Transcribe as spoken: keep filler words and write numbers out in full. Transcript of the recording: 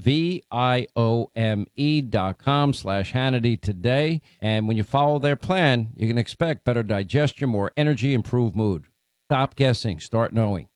V-I-O-M-E dot com slash Hannity today. And when you follow their plan, you can expect better digestion, more energy, improved mood. Stop guessing. Start knowing.